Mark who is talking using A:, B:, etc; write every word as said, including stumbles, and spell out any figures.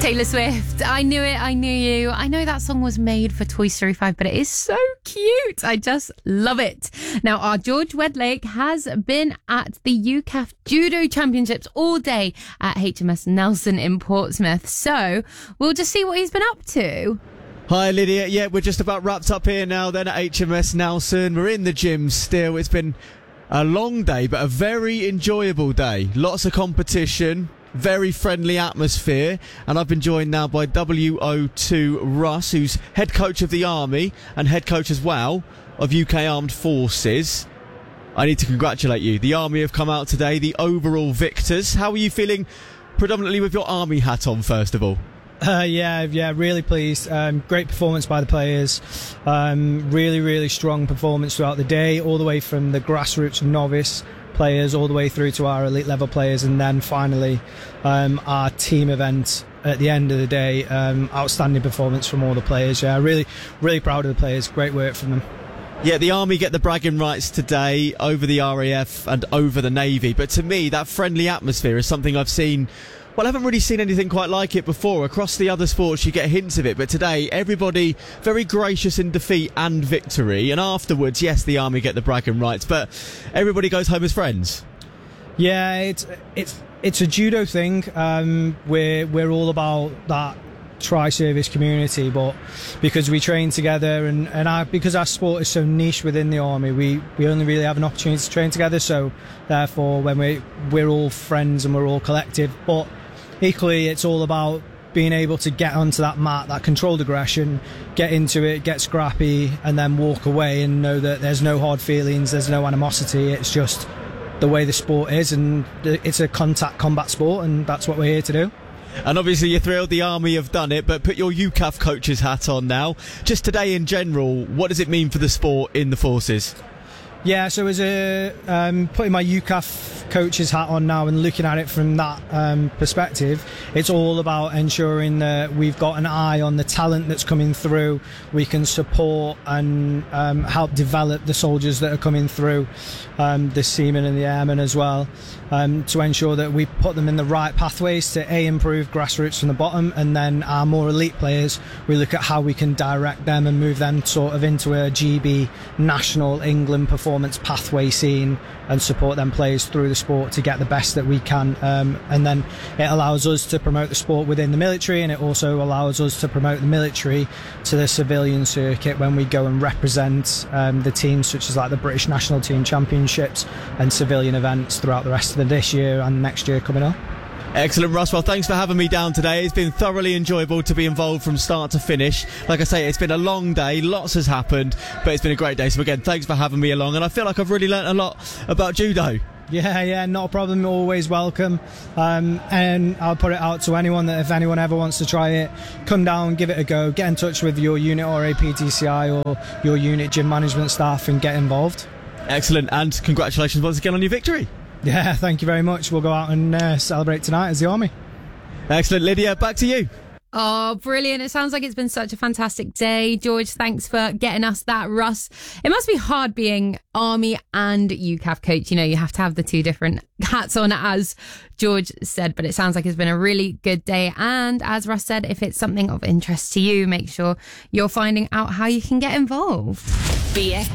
A: Taylor Swift, I Knew It, I Knew You. I know that song was made for Toy Story five, but it is so cute. I just love it. Now, our George Wedlake has been at the U C A F Judo Championships all day at H M S Nelson in Portsmouth. So we'll just see what he's been up to.
B: Hi Lydia, yeah, we're just about wrapped up here now then at H M S Nelson. We're in the gym still. It's been a long day, but a very enjoyable day. Lots of competition, very friendly atmosphere, and I've been joined now by W O two Russ, who's head coach of the Army and head coach as well of U K Armed Forces. I need to congratulate you. The Army have come out today, the overall victors. How are you feeling predominantly with your Army hat on, first of all?
C: Uh, yeah, yeah, really pleased. Um, great performance by the players. Um, really, really strong performance throughout the day, all the way from the grassroots novice players all the way through to our elite level players, and then finally um, our team event at the end of the day. Um, outstanding performance from all the players. Yeah, really, really proud of the players. Great work from them.
B: Yeah, the Army get the bragging rights today over the R A F and over the Navy, but to me that friendly atmosphere is something I've seen. Well, I haven't really seen anything quite like it before. Across the other sports you get hints of it, but today everybody very gracious in defeat and victory, and afterwards, yes, the Army get the bragging rights, but everybody goes home as friends.
C: Yeah, it's it's it's a judo thing. Um, we're we're all about that tri-service community, but because we train together and, and our, because our sport is so niche within the Army, we, we only really have an opportunity to train together, so therefore when we, we're all friends and we're all collective, but equally it's all about being able to get onto that mat, that controlled aggression, get into it, get scrappy, and then walk away and know that there's no hard feelings, there's no animosity. It's just the way the sport is, and it's a contact combat sport, and that's what we're here to do.
B: And obviously you're thrilled the Army have done it, but put your U C A F coach's hat on now. Just today in general, what does it mean for the sport in the forces?
C: Yeah, so as a um, putting my U C A F coach's hat on now and looking at it from that um, perspective, it's all about ensuring that we've got an eye on the talent that's coming through. We can support and um, help develop the soldiers that are coming through, um, the seamen and the airmen as well, um, to ensure that we put them in the right pathways to A, improve grassroots from the bottom, and then our more elite players, we look at how we can direct them and move them sort of into a G B national England performance pathway scene and support them players through the sport to get the best that we can, um, and then it allows us to promote the sport within the military, and it also allows us to promote the military to the civilian circuit when we go and represent um, the teams such as like the British National Team Championships and civilian events throughout the rest of this year and next year coming up.
B: Excellent, Russ. Well, thanks for having me down today. It's been thoroughly enjoyable to be involved from start to finish. Like I say, it's been a long day, lots has happened, but it's been a great day. So again, thanks for having me along, and I feel like I've really learnt a lot about judo.
C: Yeah, yeah, not a problem. You're always welcome. Um, and I'll put it out to anyone that if anyone ever wants to try it, come down, give it a go, get in touch with your unit or a P T C I or your unit gym management staff and get involved.
B: Excellent, and congratulations once again on your victory.
C: Yeah, thank you very much. We'll go out and uh, celebrate tonight as the Army.
B: Excellent, Lydia, back to you.
A: Oh, brilliant. It sounds like it's been such a fantastic day. George, thanks for getting us that. Russ, it must be hard being Army and U C A F coach. You know, you have to have the two different hats on, as George said, but it sounds like it's been a really good day. And as Russ said, if it's something of interest to you, make sure you're finding out how you can get involved.
D: B F